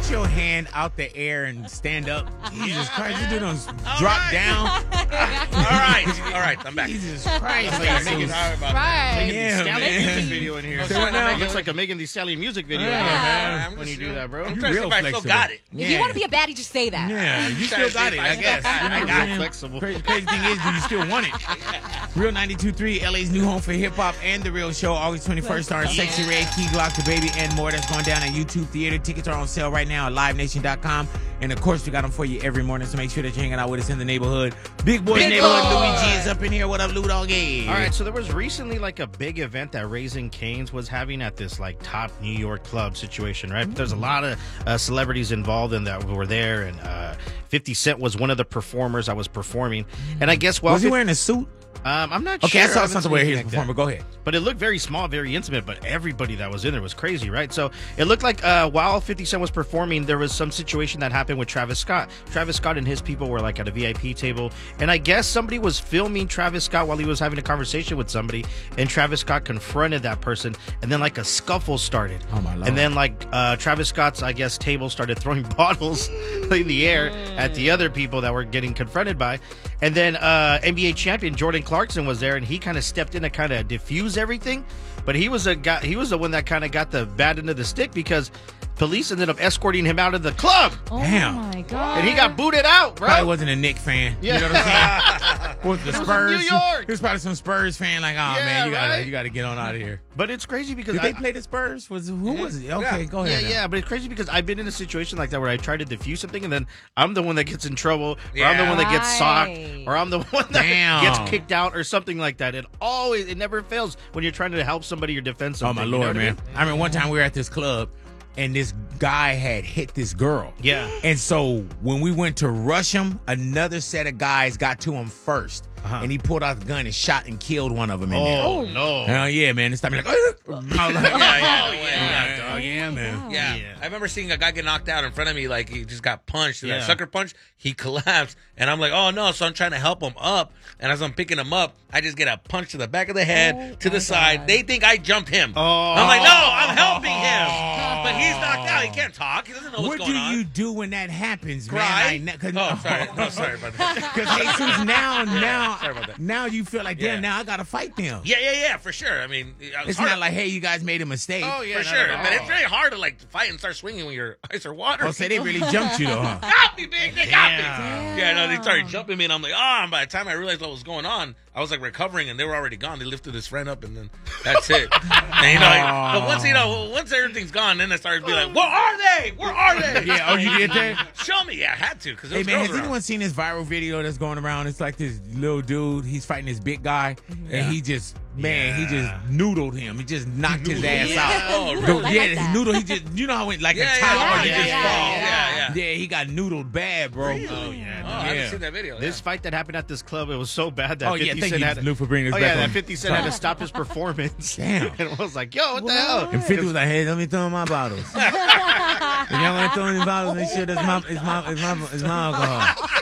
Put your hand out the air and stand up. Jesus Christ, you do those drop down. All right, I'm back. Jesus Christ. Right. Yeah, Stallion man. music video in here. Say what now? It looks like a Megan Thee Stallion music video. Yeah, when you do that, bro. I'm You trying to see real if I still flexible. got it. If you want to be a baddie, just say that. Yeah, you still got it, I guess. I got it. Flexible. Crazy thing is, do you still want it? Real 92.3, LA's new home for hip hop and The Real Show. August 21st, starring Sexy Red, Key Glock, The Baby, and more. That's going down at YouTube Theater. Tickets are on sale right now at livenation.com. And of course, we got them for you every morning, so make sure that you're hanging out with us in the neighborhood. Big boy neighborhood. Louis G is up in here. What up, Lou Doggy? All right, so there was recently like a big event that Raising Cane's was having at this like top New York club situation, right? But there's a lot of celebrities involved in that were there, and 50 Cent was one of the performers that was performing. And I guess Was he wearing a suit? I'm not sure. Okay, I saw haven't something seen where anything he was like that. performing. Go ahead. But it looked very small, very intimate, but everybody that was in there was crazy, right? So it looked like while 50 Cent was performing, there was some situation that happened with Travis Scott. Travis Scott and his people were like at a VIP table, and I guess somebody was filming Travis Scott while he was having a conversation with somebody, and Travis Scott confronted that person, and then like a scuffle started. Oh, my Lord. And then like Travis Scott's, I guess, table started throwing bottles in the air at the other people that were getting confronted by. And then NBA champion Jordan Clarkson was there, and he kind of stepped in to kind of diffuse everything. But he was the one that kind of got the bad end of the stick because police ended up escorting him out of the club. Oh Damn. my God. And he got booted out, bro. Probably wasn't a Knicks fan. Yeah. You know what I'm saying? Was the It was Spurs? in New York. He was probably some Spurs fan. Like, oh Yeah, man, right? you gotta get on out of here. But it's crazy because Did they play the Spurs? Who was it? Okay, go ahead. Yeah, but it's crazy because I've been in a situation like that where I try to diffuse something and then I'm the one that gets in trouble, or I'm the one that gets socked, or I'm the one that Damn. gets kicked out or something like that. It never fails when you're trying to help somebody or defend Oh something. my you know Lord, what I man! mean? I remember one time we were at this club, and this guy had hit this girl. Yeah. And so when we went to rush him, another set of guys got to him first, and he pulled out the gun and shot and killed one of them in there. Oh no! Hell yeah, man! This time like, yeah, man. Yeah. I remember seeing a guy get knocked out in front of me, like he just got punched. Yeah. That sucker punch, he collapsed. And I'm like, oh no. So I'm trying to help him up. And as I'm picking him up, I just get a punch to the back of the head, to the side. They think I jumped him. Oh. I'm like, no, I'm helping him. But he's knocked out. He can't talk. He doesn't know what's What going do on. you do when that happens, Cry? man? Oh, sorry. No, sorry about that. Because Jesus, Sorry about that. now you feel like, damn, Yeah. now I gotta fight them. Yeah, for sure. I mean, It's hard not like, hey, you guys made a mistake. Oh yeah, for sure. But it's very hard to like fight and start swinging when you're ice or water. Oh, say they really jumped you though, huh? Got me, big. They got me. Damn. Yeah, no, they started jumping me, and I'm like, oh. And by the time I realized what was going on, I was like recovering, and they were already gone. They lifted his friend up, and then that's it. And, but once everything's gone, then I started to be like, where are they? Where are they? Yeah, oh, you did that? Show me. Yeah, I had to, because Hey man, has anyone seen this viral video that's going around? It's like this little dude, he's fighting this big guy, and he just noodled him. He just knocked his ass out. Oh, Dude, really? yeah, he noodled. He just, you know how when like a towel, you just fall. Yeah. Yeah, he got noodled bad, bro. Oh yeah. Oh, I haven't seen that video. This fight that happened at this club, it was so bad that Oh, yeah, 50 thank Cent you, had Lou, for bringing this Oh back yeah, on. that 50 Cent had to stop his performance. Damn. And it was like, yo, what the hell? And 50 was like, hey, let me throw in my bottles. If y'all want to throw in the bottles, make sure that's my alcohol.